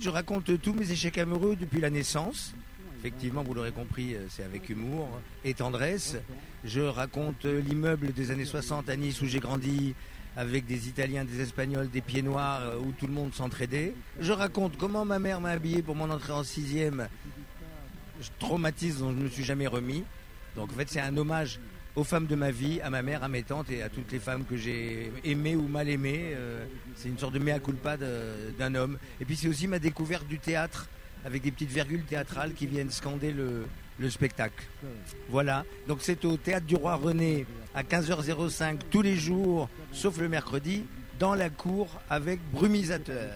je raconte tous mes échecs amoureux depuis la naissance. Effectivement, vous l'aurez compris, c'est avec humour et tendresse. Je raconte l'immeuble des années 60 à Nice où j'ai grandi, avec des Italiens, des Espagnols, des pieds noirs, où tout le monde s'entraidait. Je raconte comment ma mère m'a habillé pour mon entrée en 6e, traumatisme dont je ne me suis jamais remis. Donc en fait, c'est un hommage aux femmes de ma vie, à ma mère, à mes tantes et à toutes les femmes que j'ai aimées ou mal aimées. C'est une sorte de mea culpa d'un homme. Et puis c'est aussi ma découverte du théâtre, avec des petites virgules théâtrales qui viennent scander le spectacle. Voilà, donc c'est au Théâtre du Roi René à 15h05 tous les jours, sauf le mercredi, dans la cour avec brumisateur.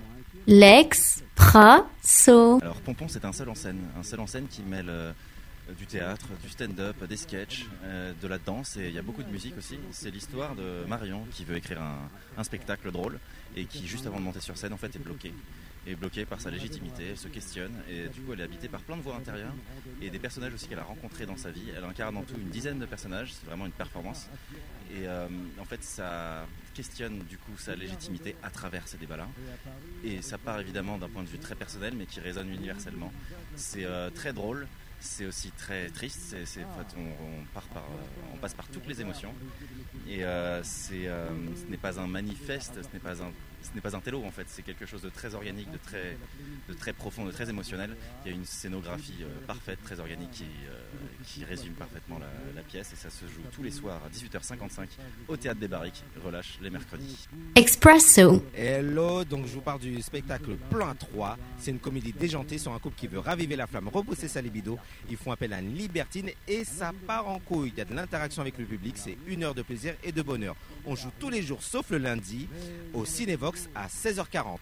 L'Expresso. Alors Pompon, c'est un seul en scène qui mêle du théâtre, du stand-up, des sketchs, de la danse, et il y a beaucoup de musique aussi. C'est l'histoire de Marion qui veut écrire un spectacle drôle et qui, juste avant de monter sur scène, en fait est bloquée par sa légitimité. Elle se questionne et du coup elle est habitée par plein de voix intérieures et des personnages aussi qu'elle a rencontrés dans sa vie. Elle incarne en tout une dizaine de personnages, c'est vraiment une performance. Et en fait ça questionne du coup sa légitimité à travers ces débats-là. Et ça part évidemment d'un point de vue très personnel mais qui résonne universellement. C'est très drôle. C'est aussi très triste, en fait, on passe par toutes les émotions et ce n'est pas un manifeste, ce n'est pas un télo en fait, c'est quelque chose de très organique, de très profond, de très émotionnel. Il y a une scénographie parfaite, très organique qui résume parfaitement la pièce et ça se joue tous les soirs à 18h55 au Théâtre des Barriques, relâche les mercredis. Expresso. Hello, donc je vous parle du spectacle Plan 3. C'est une comédie déjantée sur un couple qui veut raviver la flamme, repousser sa libido. Ils font appel à une libertine et ça part en couille. Il y a de l'interaction avec le public, c'est 1 heure de plaisir et de bonheur. On joue tous les jours sauf le lundi au Cinévox à 16h40.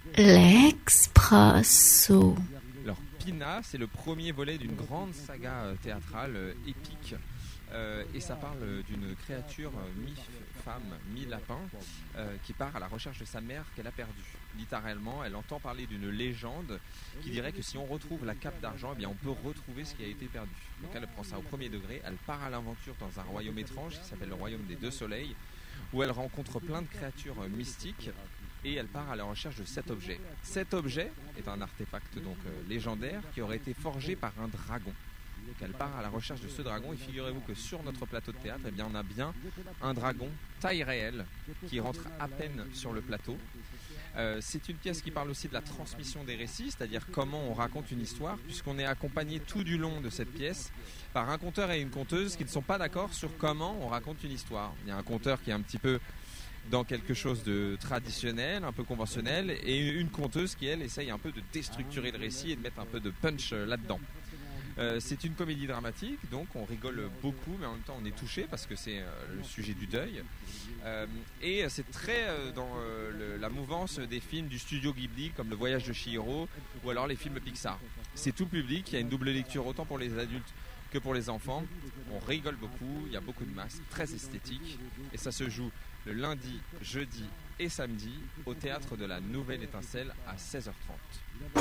L'Expresso. Alors Pina, c'est le premier volet d'une grande saga théâtrale épique. Et ça parle d'une créature mi-femme, mi-lapin qui part à la recherche de sa mère qu'elle a perdue. Littéralement, elle entend parler d'une légende qui dirait que si on retrouve la cape d'argent, eh bien on peut retrouver ce qui a été perdu. Donc elle prend ça au premier degré, elle part à l'aventure dans un royaume étrange qui s'appelle le royaume des deux soleils, où elle rencontre plein de créatures mystiques et elle part à la recherche de cet objet. Cet objet est un artefact donc légendaire qui aurait été forgé par un dragon. Donc elle part à la recherche de ce dragon et figurez-vous que sur notre plateau de théâtre, eh bien, on a bien un dragon taille réelle qui rentre à peine sur le plateau. C'est une pièce qui parle aussi de la transmission des récits, c'est-à-dire comment on raconte une histoire, puisqu'on est accompagné tout du long de cette pièce par un conteur et une conteuse qui ne sont pas d'accord sur comment on raconte une histoire. Il y a un conteur qui est un petit peu dans quelque chose de traditionnel, un peu conventionnel, et une conteuse qui, elle, essaye un peu de déstructurer le récit et de mettre un peu de punch là-dedans. C'est une comédie dramatique, donc on rigole beaucoup, mais en même temps on est touché parce que c'est le sujet du deuil. Et c'est très dans la mouvance des films du studio Ghibli, comme Le Voyage de Chihiro, ou alors les films Pixar. C'est tout public, il y a une double lecture autant pour les adultes que pour les enfants. On rigole beaucoup, il y a beaucoup de masques, très esthétique, et ça se joue le lundi, jeudi et samedi au Théâtre de la Nouvelle Étincelle à 16h30.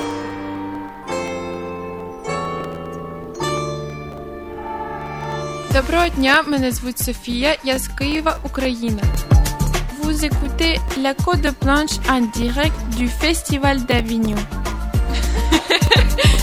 Доброго дня, мене звуть Софія, я з Києва, Україна. Vous écoutez la Côte de Planche en direct du Festival d'Avignon.